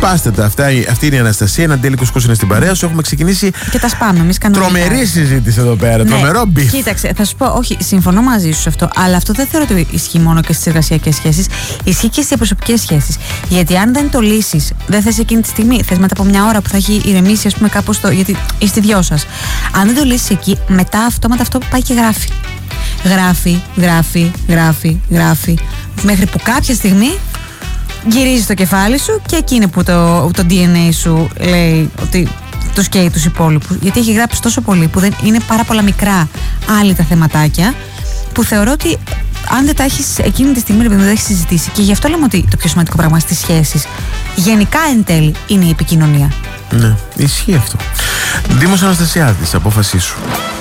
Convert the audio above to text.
Σπάστε τα. Αυτή είναι η Αναστασία. Ένα τέλειο Κούσκος είναι στην παρέα σου. Έχουμε ξεκινήσει. Και τα σπάμε εμείς κανονικά. Τρομερή συζήτηση εδώ πέρα. Ναι. Τρομερό μπιφ. Κοίταξε, θα σου πω, όχι, συμφωνώ μαζί σου σε αυτό. Αλλά αυτό δεν θεωρώ ότι ισχύει μόνο και στις εργασιακές σχέσεις. Ισχύει και στις διαπροσωπικές σχέσεις. Γιατί αν δεν το λύσεις, δεν θες εκείνη τη στιγμή. Θες μετά από μια ώρα που θα έχει ηρεμήσει, ας πούμε, κάπως το. Γιατί είστε δυο σας. Αν δεν το λύσεις εκεί, μετά αυτόματα αυτό πάει και γράφει. Γράφει. Μέχρι που κάποια στιγμή γυρίζει το κεφάλι σου και εκείνη που το DNA σου λέει ότι τους καίει τους υπόλοιπους. Γιατί έχει γράψει τόσο πολύ που δεν είναι πάρα πολλά μικρά άλλοι τα θεματάκια που θεωρώ ότι αν δεν τα έχεις εκείνη τη στιγμή δεν τα έχεις συζητήσει. Και γι' αυτό λέμε ότι το πιο σημαντικό πράγμα στις σχέσεις γενικά εν τέλει είναι η επικοινωνία. Ναι, ισχύει αυτό. Δήμος Αναστασιάδης, απόφασή σου.